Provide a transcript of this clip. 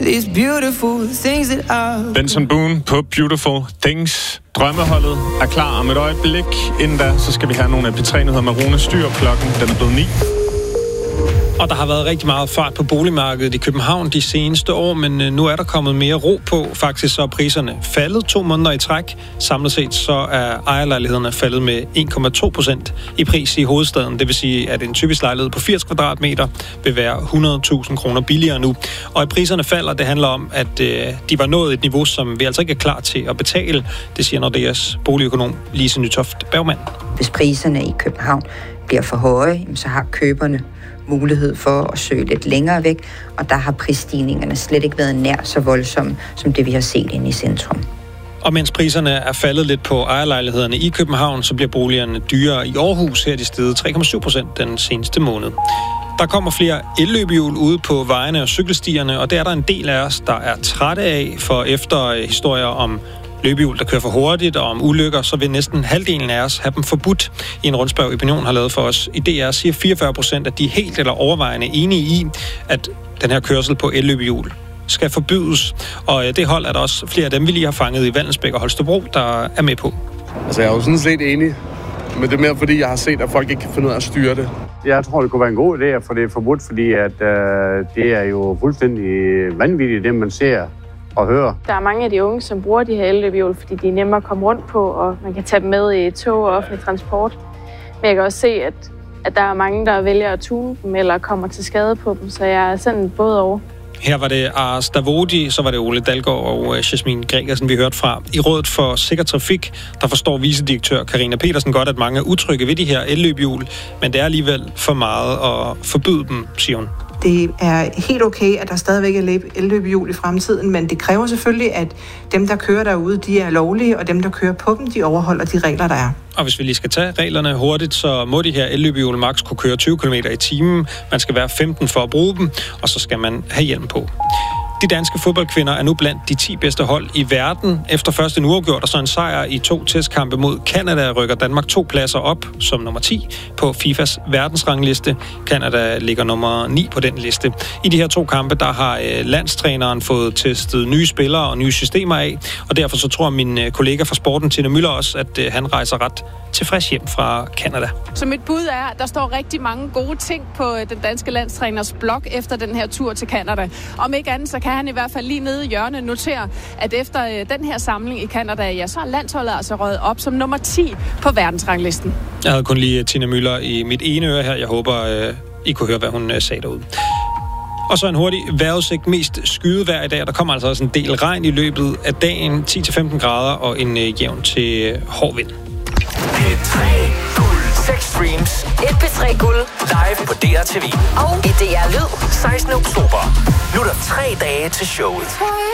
These beautiful things that are... Benson Boone på Beautiful Things. Drømmeholdet er klar om et øjeblik. Inden da, så skal vi have nogle af P3-nyheder med Rune Styr. Klokken den er blevet 9. Og der har været rigtig meget fart på boligmarkedet i København de seneste år, men nu er der kommet mere ro på. Faktisk så er priserne faldet 2 måneder i træk. Samlet set så er ejerlejlighederne faldet med 1,2% i pris i hovedstaden. Det vil sige, at en typisk lejlighed på 80 kvadratmeter vil være 100.000 kroner billigere nu. Og at priserne falder, det handler om, at de var nået et niveau, som vi altså ikke er klar til at betale. Det siger Nordeas boligøkonom Lise Nytoft Bergmann. Hvis priserne i København bliver for høje, så har køberne mulighed for at søge lidt længere væk, og der har prisstigningerne slet ikke været nær så voldsomme, som det vi har set inde i centrum. Og mens priserne er faldet lidt på ejerlejlighederne i København, så bliver boligerne dyrere i Aarhus. Her er de steget 3,7% den seneste måned. Der kommer flere elløbehjul ude på vejene og cykelstierne, og det er der en del af os, der er trætte af, for efter historier om løbehjul, der kører for hurtigt, og om ulykker, så vil næsten halvdelen af os have dem forbudt. I en rundspørg, Opinion har lavet for os i DR, siger 44%, at de er helt eller overvejende enige i, at den her kørsel på elløbehjul skal forbydes. Og det hold er der også flere af dem, vi lige har fanget i Vallensbæk og Holstebro, der er med på. Altså, jeg er jo sådan set enig, men det er mere fordi, jeg har set, at folk ikke kan finde ud af at styre det. Jeg tror, det kunne være en god idé at få det forbudt, fordi at, det er jo fuldstændig vanvittigt, det man ser og hører. Der er mange af de unge, som bruger de her elløbehjul, fordi de er nemmere at komme rundt på, og man kan tage dem med i tog og offentlig transport. Men jeg kan også se, at der er mange, der vælger at tune dem eller kommer til skade på dem, så jeg er sådan både over. Her var det Ars Davodi, så var det Ole Dalgaard og Jasmin Gregersen, vi hørte fra. I Rådet for Sikker Trafik, der forstår vicedirektør Karina Petersen godt, at mange er utrygge ved de her elløbehjul, men det er alligevel for meget at forbyde dem, siger hun. Det er helt okay, at der stadigvæk er elløbehjul i fremtiden, men det kræver selvfølgelig, at dem, der kører derude, de er lovlige, og dem, der kører på dem, de overholder de regler, der er. Og hvis vi lige skal tage reglerne hurtigt, så må de her elløbehjul maks kunne køre 20 km i timen. Man skal være 15 for at bruge dem, og så skal man have hjelm på. De danske fodboldkvinder er nu blandt de 10 bedste hold i verden. Efter først en uafgjort og så en sejr i 2 testkampe mod Canada, rykker Danmark 2 pladser op som nummer 10 på FIFAs verdensrangliste. Canada ligger nummer 9 på den liste. I de her 2 kampe, der har landstræneren fået testet nye spillere og nye systemer af, og derfor så tror min kollega fra sporten, Tina Müller, også, at han rejser ret tilfreds hjem fra Canada. Så mit bud er, at der står rigtig mange gode ting på den danske landstræners blog efter den her tur til Canada. Om ikke andet, så kan han i hvert fald lige nede i hjørnet notere, at efter den her samling i Canada, ja, så er landsholdet altså røget op som nummer 10 på verdensranglisten. Jeg havde kun lige Tina Müller i mit ene øre her. Jeg håber, I kunne høre, hvad hun sagde derude. Og så en hurtig vejrudsigt, mest skydevejr i dag. Der kommer altså også en del regn i løbet af dagen. 10-15 grader og en jævn til hård vind. P3 Guld. 6 streams. Et P3 Guld. Live på DRTV. Og i DR Lyd. 16. oktober. Nu er der 3 dage til showet.